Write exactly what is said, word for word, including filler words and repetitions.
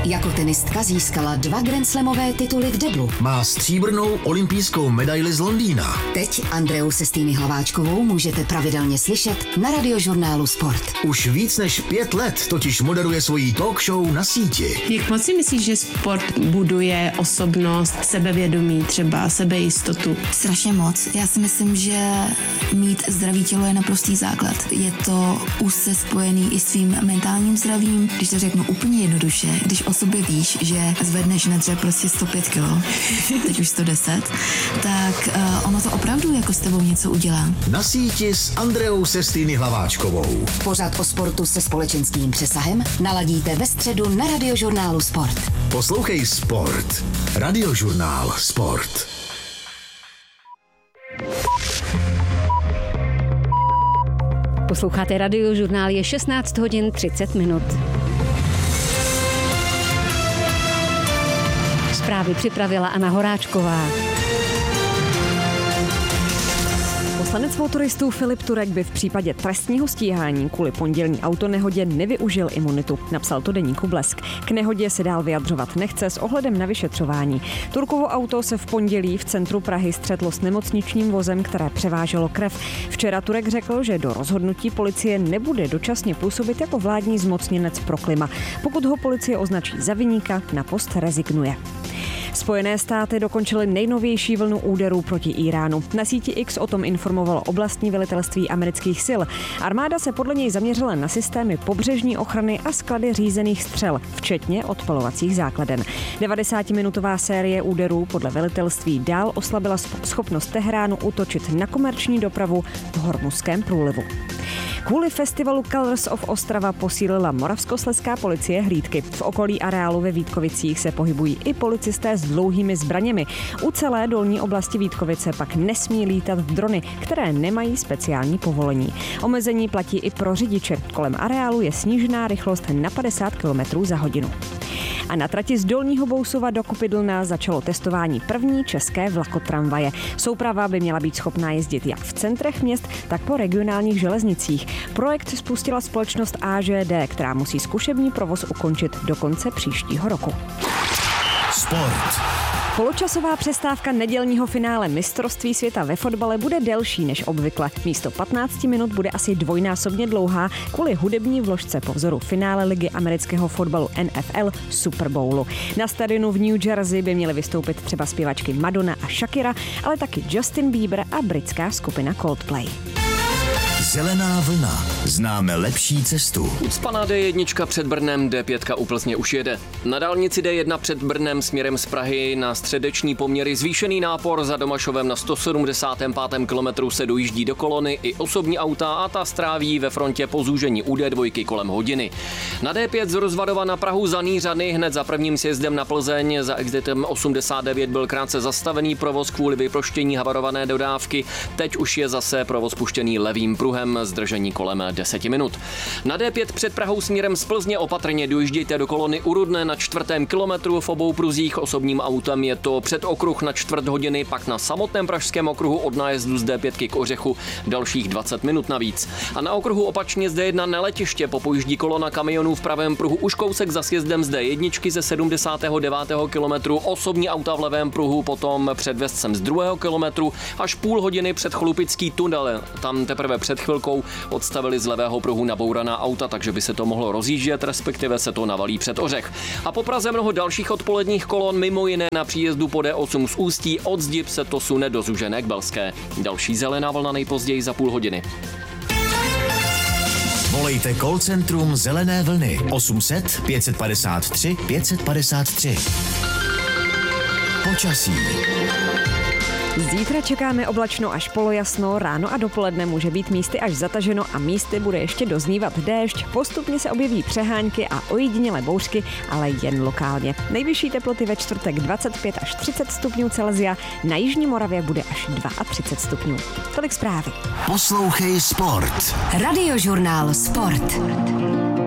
Jako tenistka získala dva grandslamové tituly v deblu. Má stříbrnou olympijskou medaili z Londýna. Teď Andreu Sestýny Hlaváčkovou můžete pravidelně slyšet na Radiožurnálu Sport. Už víc než pět let totiž moderuje svojí talk show na síti. Jak moc si myslíš, že sport buduje osobnost, sebevědomí, třeba sebejistotu? Strašně moc. Já si myslím, že mít zdravý tělo je naprostý základ. Je to úzce spojený i s tvým mentálním zdravím. Když to řeknu úplně jednoduše, když o sobě víš, že zvedneš na dřep prostě sto pět kilo, teď už sto deset, tak uh, ono to opravdu jako s tebou něco udělá. Na síti s Andreou Sestýny Hlaváčkovou. Pořad o sportu se společenským přesahem naladíte ve středu na Radiožurnálu Sport. Poslouchej Sport. Radiožurnál Sport. Posloucháte Radiožurnál, je šestnáct hodin třicet minut. Zprávy připravila Anna Horáčková. Poslanec motoristů Filip Turek by v případě trestního stíhání kvůli pondělní autonehodě nevyužil imunitu, napsal to deníku Blesk. K nehodě se dál vyjadřovat nechce s ohledem na vyšetřování. Turkovo auto se v pondělí v centru Prahy střetlo s nemocničním vozem, které převáželo krev. Včera Turek řekl, že do rozhodnutí policie nebude dočasně působit jako vládní zmocněnec pro klima. Pokud ho policie označí za viníka, na post rezignuje. Spojené státy dokončily nejnovější vlnu úderů proti Íránu. Na síti X o tom informovalo oblastní velitelství amerických sil. Armáda se podle něj zaměřila na systémy pobřežní ochrany a sklady řízených střel, včetně odpalovacích základen. devadesátiminutová série úderů podle velitelství dál oslabila schopnost Teheránu útočit na komerční dopravu v Hormuzském průlivu. Kvůli festivalu Colors of Ostrava posílila moravskoslezská policie hlídky. V okolí areálu ve Vítkovicích se pohybují i policisté s dlouhými zbraněmi. U celé dolní oblasti Vítkovice pak nesmí lítat drony, které nemají speciální povolení. Omezení platí i pro řidiče. Kolem areálu je snížená rychlost na padesát kilometrů za hodinu. A na trati z Dolního Bousova do Kupidlna začalo testování první české vlakotramvaje. Souprava by měla být schopná jezdit jak v centrech měst, tak po regionálních železnicích. Projekt spustila společnost A Ž D, která musí zkušební provoz ukončit do konce příštího roku. Sport. Poločasová přestávka nedělního finále mistrovství světa ve fotbale bude delší než obvykle. Místo patnáct minut bude asi dvojnásobně dlouhá kvůli hudební vložce po vzoru finále ligy amerického fotbalu N F L Super Bowlu. Na stadionu v New Jersey by měly vystoupit třeba zpěvačky Madonna a Shakira, ale taky Justin Bieber a britská skupina Coldplay. Zelená vlna. Známe lepší cestu. Ucpaná D jedna před Brnem, D pět u Plzně už jede. Na dálnici D jedna před Brnem směrem z Prahy na středeční poměry zvýšený nápor za Domašovem na sto sedmdesátém pátém kilometru se dojíždí do kolony i osobní auta a ta stráví ve frontě po zúžení u D dva kolem hodiny. Na D pět z Rozvadova na Prahu za Nýřany hned za prvním sjezdem na Plzeň za exitem osmdesát devět byl krátce zastavený provoz kvůli vyproštění havarované dodávky. Teď už je zase provoz puštěný levým pruhem, zdržení kolem deset minut. Na D pět před Prahou směrem z Plzně opatrně dojíždějte do kolony u Rudné na čtvrtém kilometru v obou pruzích. Osobním autem je to před okruh na čtvrt hodiny, pak na samotném pražském okruhu od nájezdu z D pět k Ořechu dalších dvacet minut navíc. A na okruhu opačně z D jedna na letiště popojíždí kolona kamionů v pravém pruhu už kousek za sjezdem z D jedna ze sedmdesátého devátého kilometru, osobní auta v levém pruhu potom před Vescem z druhého kilometru až půl hodiny před Chlupický tunel. Tam teprve před chvilkou odstavili z levého pruhu nabouraná auta, takže by se to mohlo rozjíždět, respektive se to navalí před Ořech. A po Praze mnoho dalších odpoledních kolon, mimo jiné na příjezdu po D osm z Ústí, od Zdib se to sune do Zužené k Belské. Další zelená vlna nejpozději za půl hodiny. Volejte call centrum Zelené vlny osm set pět padesát tři pět padesát tři. Počasí. Zítra čekáme oblačno až polojasno, ráno a dopoledne může být místy až zataženo a místy bude ještě doznívat déšť. Postupně se objeví přehánky a ojedinělé bouřky, ale jen lokálně. Nejvyšší teploty ve čtvrtek dvacet pět až třicet stupňů Celsia, na jižní Moravě bude až třicet dva stupňů. Tolik zprávy. Poslouchej Sport. Radiožurnál Sport.